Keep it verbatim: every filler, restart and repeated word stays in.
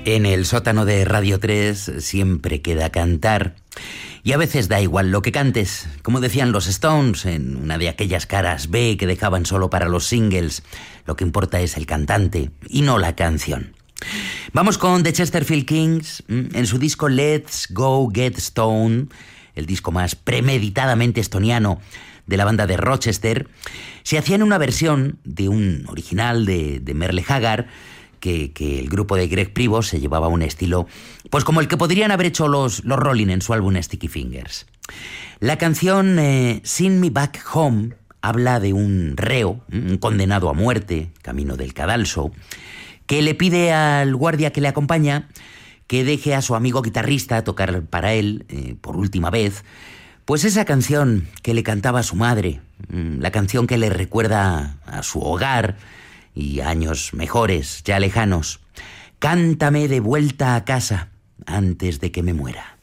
En el sótano de Radio tres siempre queda cantar. Y a veces da igual lo que cantes, como decían los Stones en una de aquellas caras B que dejaban solo para los singles. Lo que importa es el cantante y no la canción. Vamos con The Chesterfield Kings en su disco Let's Go Get Stoned, el disco más premeditadamente estoniano de la banda de Rochester. Se hacían una versión de un original de, de Merle Haggard, Que, que el grupo de Greg Pribos se llevaba un estilo pues como el que podrían haber hecho los, los Rolling en su álbum Sticky Fingers. La canción eh, Send Me Back Home habla de un reo, un condenado a muerte, camino del cadalso, que le pide al guardia que le acompaña que deje a su amigo guitarrista tocar para él, eh, por última vez, pues esa canción que le cantaba a su madre, la canción que le recuerda a su hogar y años mejores, ya lejanos. Cántame de vuelta a casa antes de que me muera.